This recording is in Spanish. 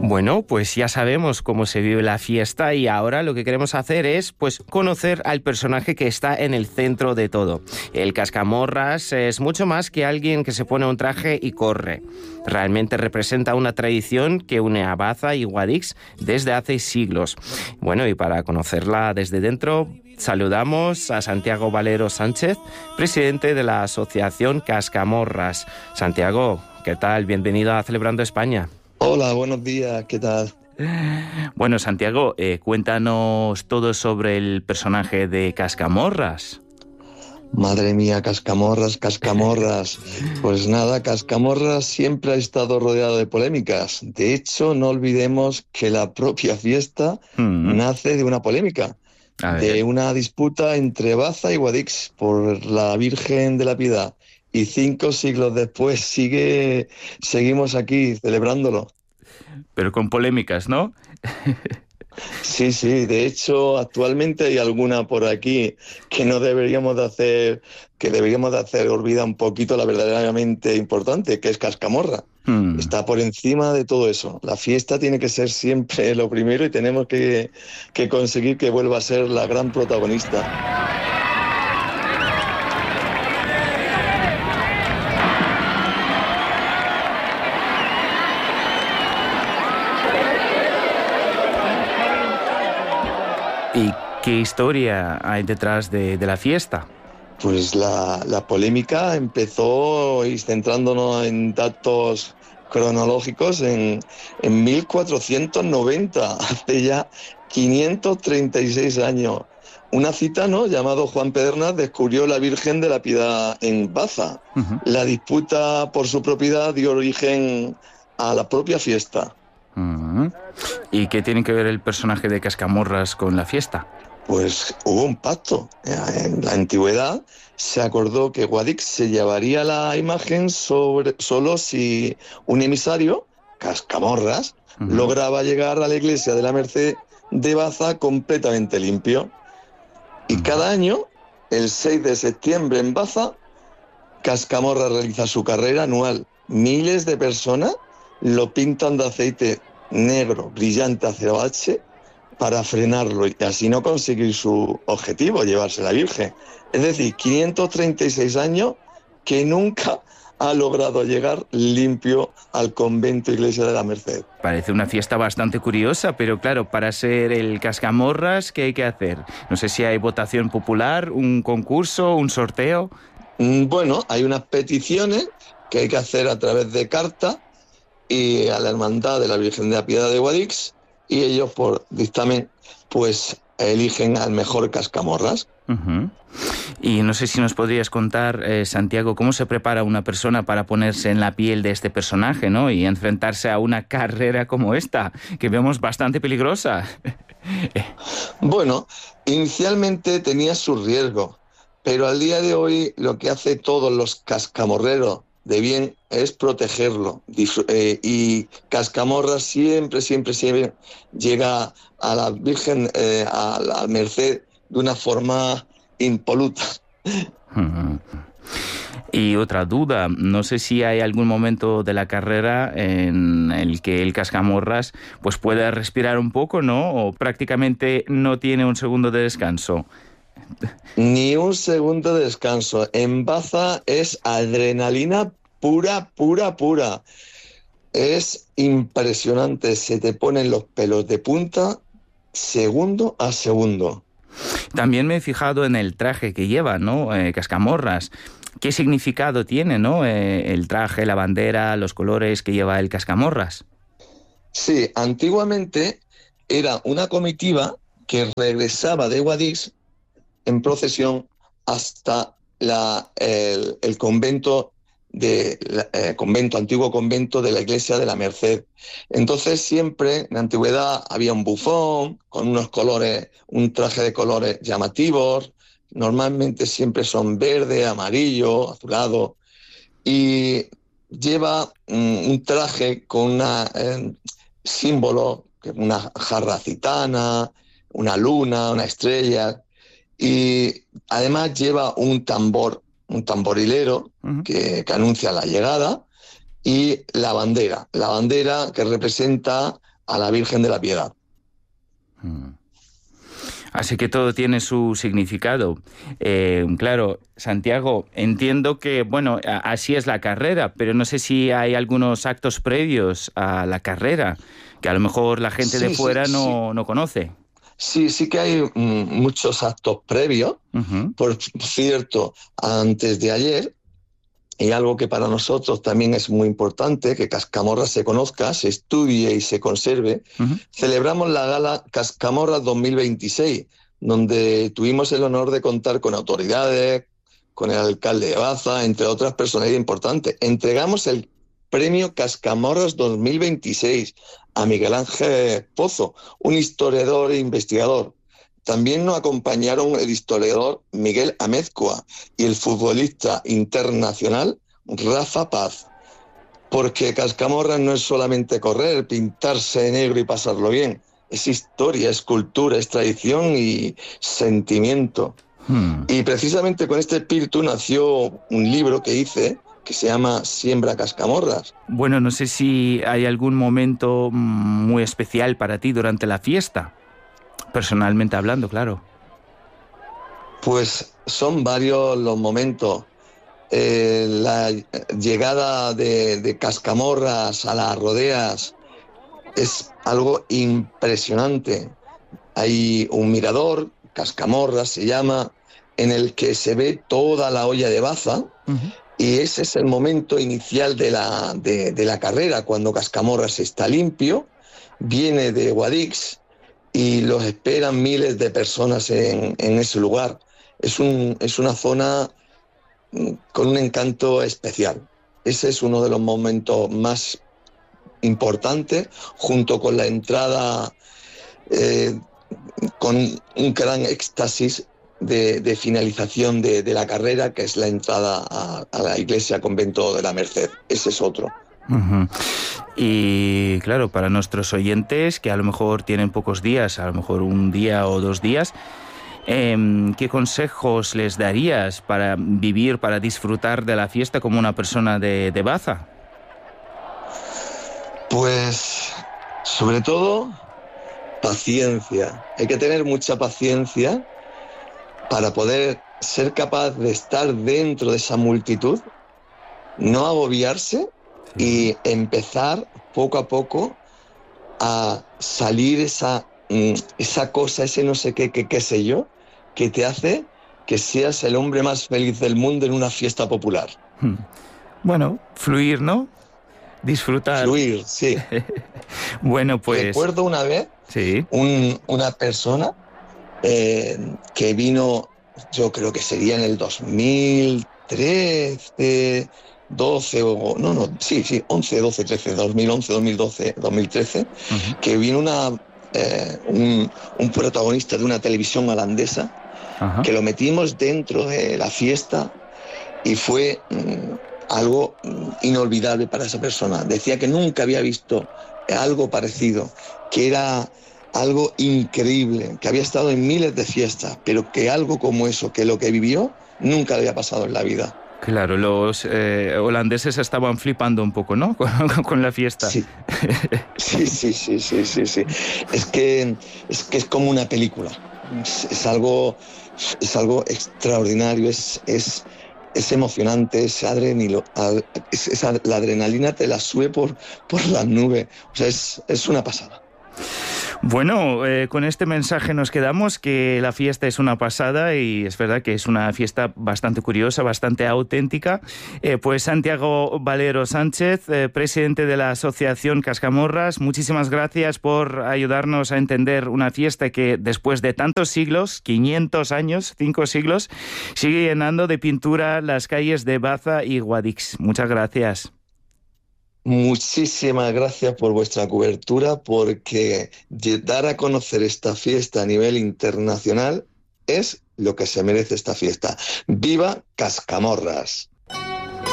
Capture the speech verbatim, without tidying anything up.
Bueno, pues ya sabemos cómo se vive la fiesta y ahora lo que queremos hacer es, pues, conocer al personaje que está en el centro de todo. El Cascamorras es mucho más que alguien que se pone un traje y corre. Realmente representa una tradición que une a Baza y Guadix desde hace siglos. Bueno, y para conocerla desde dentro, saludamos a Santiago Valero Sánchez, presidente de la Asociación Cascamorras. Santiago, ¿qué tal? Bienvenido a Celebrando España. Hola, buenos días, ¿qué tal? Bueno, Santiago, eh, cuéntanos todo sobre el personaje de Cascamorras. Madre mía, Cascamorras, Cascamorras. Pues nada, Cascamorras siempre ha estado rodeado de polémicas. De hecho, no olvidemos que la propia fiesta mm. nace de una polémica, de una disputa entre Baza y Guadix por la Virgen de la Piedad. Y cinco siglos después sigue, seguimos aquí celebrándolo. Pero con polémicas, ¿no? Sí, sí, de hecho actualmente hay alguna por aquí que no deberíamos de hacer, que deberíamos de hacer olvida un poquito la verdaderamente importante, que es Cascamorra. Hmm. Está por encima de todo eso. La fiesta tiene que ser siempre lo primero y tenemos que, que conseguir que vuelva a ser la gran protagonista. ¿Y qué historia hay detrás de, de la fiesta? Pues la, la polémica empezó, y centrándonos en datos cronológicos, en, en mil cuatrocientos noventa, hace ya quinientos treinta y seis años. Un gitano llamado Juan Pedernás descubrió la Virgen de la Piedad en Baza. Uh-huh. La disputa por su propiedad dio origen a la propia fiesta. Uh-huh. ¿Y qué tiene que ver el personaje de Cascamorras con la fiesta? Pues hubo un pacto. En la antigüedad se acordó que Guadix se llevaría la imagen sobre, solo si un emisario, Cascamorras, uh-huh. lograba llegar a la iglesia de la Merced de Baza completamente limpio. Y uh-huh. cada año, el seis de septiembre en Baza, Cascamorras realiza su carrera anual. Miles de personas lo pintan de aceite negro, brillante azabache, para frenarlo y así no conseguir su objetivo, llevarse la Virgen. Es decir, quinientos treinta y seis años que nunca ha logrado llegar limpio al convento Iglesia de la Merced. Parece una fiesta bastante curiosa, pero claro, para ser el Cascamorras, ¿qué hay que hacer? No sé si hay votación popular, un concurso, un sorteo. Bueno, hay unas peticiones que hay que hacer a través de carta y a la Hermandad de la Virgen de la Piedad de Guadix, y ellos por dictamen pues eligen al mejor Cascamorras. Uh-huh. Y no sé si nos podrías contar, eh, Santiago, cómo se prepara una persona para ponerse en la piel de este personaje, ¿no? Y enfrentarse a una carrera como esta, que vemos bastante peligrosa. Bueno, inicialmente tenía su riesgo, pero al día de hoy lo que hace todos los cascamorreros de bien es protegerlo. Eh, y Cascamorras siempre, siempre, siempre llega a la Virgen, eh, a la Merced, de una forma impoluta. Y otra duda, no sé si hay algún momento de la carrera en el que el Cascamorras pues pueda respirar un poco, ¿no? O prácticamente no tiene un segundo de descanso. Ni un segundo de descanso. En Baza es adrenalina pura, pura, pura. Es impresionante. Se te ponen los pelos de punta segundo a segundo. También me he fijado en el traje que lleva, ¿no? Eh, Cascamorras. ¿Qué significado tiene, ¿no? Eh, el traje, la bandera, los colores que lleva el Cascamorras. Sí, antiguamente era una comitiva que regresaba de Guadix en procesión hasta la, el, el convento de la, eh, convento, antiguo convento de la Iglesia de la Merced. Entonces siempre en la antigüedad había un bufón con unos colores, un traje de colores llamativos, normalmente siempre son verde, amarillo, azulado, y lleva um, un traje con una eh, símbolo, una jarra gitana, una luna, una estrella, y además lleva un tambor, un tamborilero uh-huh. que, que anuncia la llegada, y la bandera, la bandera que representa a la Virgen de la Piedad. Hmm. Así que todo tiene su significado. Eh, claro, Santiago, entiendo que, bueno, así es la carrera, pero no sé si hay algunos actos previos a la carrera que a lo mejor la gente sí, de fuera sí, no, sí. no conoce. Sí, sí que hay mm, muchos actos previos. Uh-huh. Por cierto, antes de ayer, y algo que para nosotros también es muy importante, que Cascamorras se conozca, se estudie y se conserve, uh-huh. celebramos la gala Cascamorras dos mil veintiséis, donde tuvimos el honor de contar con autoridades, con el alcalde de Baza, entre otras personalidades importantes. Entregamos el premio Cascamorras dos mil veintiséis a Miguel Ángel Pozo, un historiador e investigador. También nos acompañaron el historiador Miguel Amezcua y el futbolista internacional Rafa Paz. Porque Cascamorras no es solamente correr, pintarse de negro y pasarlo bien. Es historia, es cultura, es tradición y sentimiento. Hmm. Y precisamente con este espíritu nació un libro que hice que se llama Siembra Cascamorras. Bueno, no sé si hay algún momento muy especial para ti durante la fiesta. Personalmente hablando, claro. Pues son varios los momentos. Eh, la llegada de, de Cascamorras a las rodeas es algo impresionante. Hay un mirador, Cascamorras se llama, en el que se ve toda la hoya de Baza, uh-huh. y ese es el momento inicial de la, de, de la carrera, cuando Cascamorras está limpio, viene de Guadix, y los esperan miles de personas en, en ese lugar. Es, un, es una zona con un encanto especial. Ese es uno de los momentos más importantes, junto con la entrada eh, con un gran éxtasis de, de finalización de, de la carrera, que es la entrada a, a la iglesia convento de la Merced. Ese es otro. Uh-huh. Y claro, para nuestros oyentes que a lo mejor tienen pocos días, a lo mejor un día o dos días, eh, ¿qué consejos les darías para vivir, para disfrutar de la fiesta como una persona de, de Baza? Pues, sobre todo, paciencia. Hay que tener mucha paciencia para poder ser capaz de estar dentro de esa multitud, no agobiarse, y empezar poco a poco a salir esa, esa cosa, ese no sé qué, qué, qué sé yo, que te hace que seas el hombre más feliz del mundo en una fiesta popular. Bueno, fluir, ¿no? Disfrutar. Fluir, sí. Bueno, pues... Recuerdo una vez sí. un, una persona eh, que vino, yo creo que sería en el dos mil trece... doce o no, no, sí, sí, once, doce, trece, dos mil once, dos mil doce, dos mil trece, uh-huh. que vino una, eh, un, un protagonista de una televisión holandesa, uh-huh. que lo metimos dentro de la fiesta y fue mm, algo inolvidable para esa persona. Decía que nunca había visto algo parecido, que era algo increíble, que había estado en miles de fiestas, pero que algo como eso, que lo que vivió, nunca le había pasado en la vida. Claro, los eh, holandeses estaban flipando un poco, ¿no? Con, con la fiesta. Sí. sí, sí, sí, sí, sí, sí. Es que es que es como una película. Es, es algo, es algo extraordinario. Es, es, es emocionante. Es adrenalina, es, es, la adrenalina te la sube por, por las nubes. O sea, es, es una pasada. Bueno, eh, con este mensaje nos quedamos, que la fiesta es una pasada y es verdad que es una fiesta bastante curiosa, bastante auténtica. Eh, pues Santiago Valero Sánchez, eh, presidente de la Asociación Cascamorras, muchísimas gracias por ayudarnos a entender una fiesta que después de tantos siglos, quinientos años, cinco siglos, sigue llenando de pintura las calles de Baza y Guadix. Muchas gracias. Muchísimas gracias por vuestra cobertura, porque dar a conocer esta fiesta a nivel internacional es lo que se merece esta fiesta. ¡Viva Cascamorras!